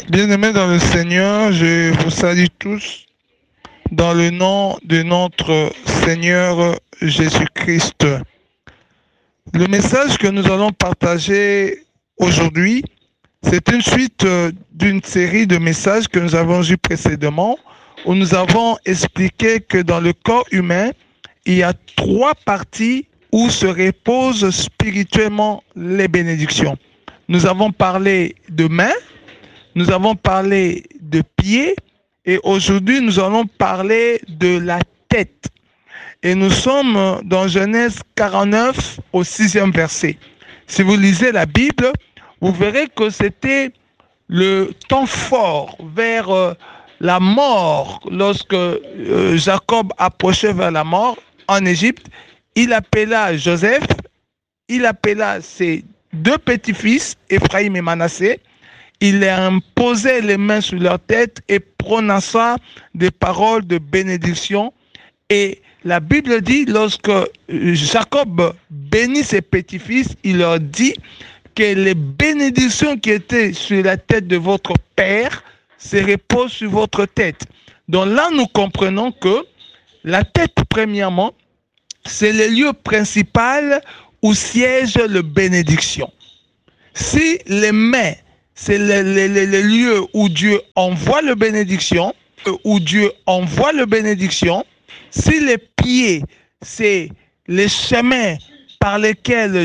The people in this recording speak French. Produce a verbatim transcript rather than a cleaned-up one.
Bien-aimés dans le Seigneur, je vous salue tous dans le nom de notre Seigneur Jésus-Christ. Le message que nous allons partager aujourd'hui, c'est une suite d'une série de messages que nous avons eus précédemment, où nous avons expliqué que dans le corps humain, il y a trois parties où se reposent spirituellement les bénédictions. Nous avons parlé de mains, nous avons parlé de pieds et aujourd'hui nous allons parler de la tête. Et nous sommes dans Genèse quarante-neuf au sixième verset. Si vous lisez la Bible, vous verrez que c'était le temps fort vers euh, la mort. Lorsque euh, Jacob approchait vers la mort en Égypte, il appela Joseph, il appela ses deux petits-fils, Ephraïm et Manassé. Il leur imposait les mains sur leur tête et prononça des paroles de bénédiction. Et la Bible dit, lorsque Jacob bénit ses petits-fils, il leur dit que les bénédictions qui étaient sur la tête de votre père se reposent sur votre tête. Donc là, nous comprenons que la tête, premièrement, c'est le lieu principal où siège la bénédiction. Si les mains, c'est le, le, le, le lieu où Dieu envoie la bénédiction, où Dieu envoie la bénédiction, si les pieds, c'est les chemins par lesquels